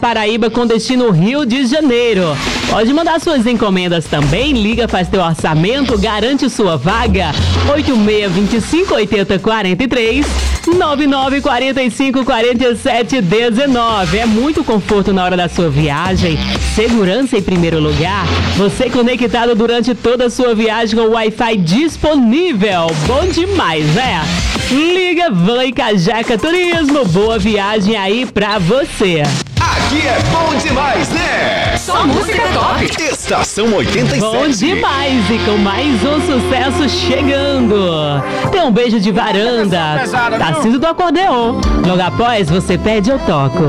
Paraíba com destino Rio de Janeiro. Pode mandar suas encomendas também, liga, faz teu orçamento, garante sua vaga. 8625-8043, 9945-4719. É muito conforto na hora da sua viagem, segurança em primeiro lugar. Você conectado durante toda a sua viagem com o Wi-Fi disponível. Bom demais, né? Liga, Van e Cajaca Turismo. Boa viagem aí pra você. Aqui é bom demais, né? Só música top. Estação 87. Bom demais e com mais um sucesso chegando. Tem um beijo de varanda. Tarcísio do acordeon. Logo após, você pede, eu toco.